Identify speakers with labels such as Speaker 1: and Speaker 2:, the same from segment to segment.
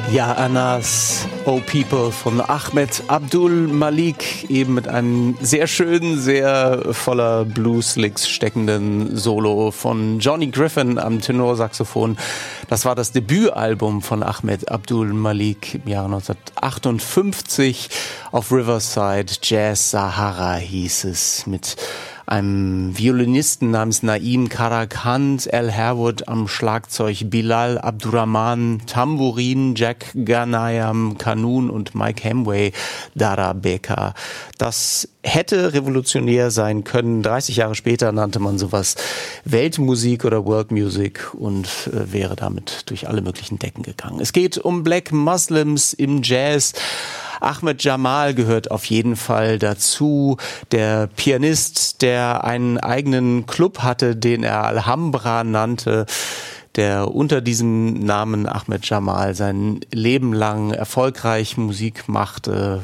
Speaker 1: Ja, Anas, Oh People von Ahmed Abdul Malik, eben mit einem sehr schönen, sehr voller Blues-Licks steckenden Solo von Johnny Griffin am Tenorsaxophon. Das war das Debütalbum von Ahmed Abdul Malik im Jahre 1958 auf Riverside. Jazz Sahara hieß es, mit einem Violinisten namens Naim Karakand, Al Harewood am Schlagzeug, Bilal Abdurrahman Tambourin, Jack Ghanayam Kanun und Mike Hemway Darabeka. Das hätte revolutionär sein können. 30 Jahre später nannte man sowas Weltmusik oder World Music und wäre damit durch alle möglichen Decken gegangen. Es geht um Black Muslims im Jazz. Ahmed Jamal gehört auf jeden Fall dazu. Der Pianist, der einen eigenen Club hatte, den er Alhambra nannte, der unter diesem Namen Ahmed Jamal sein Leben lang erfolgreich Musik machte.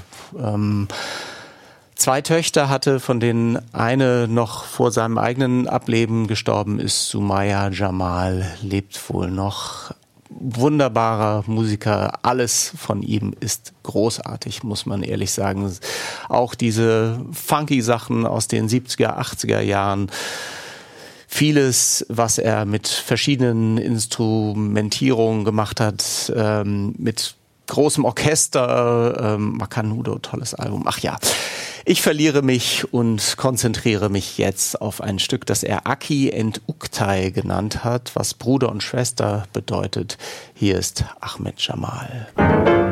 Speaker 1: 2 Töchter hatte, von denen eine noch vor seinem eigenen Ableben gestorben ist. Sumaya Jamal lebt wohl noch. Wunderbarer Musiker, alles von ihm ist großartig, muss man ehrlich sagen. Auch diese funky Sachen aus den 70er, 80er Jahren, vieles, was er mit verschiedenen Instrumentierungen gemacht hat, mit großem Orchester, Macanudo, tolles Album. Ach ja, ich verliere mich und konzentriere mich jetzt auf ein Stück, das er Aki and Uktay genannt hat, was Bruder und Schwester bedeutet. Hier ist Ahmed Jamal.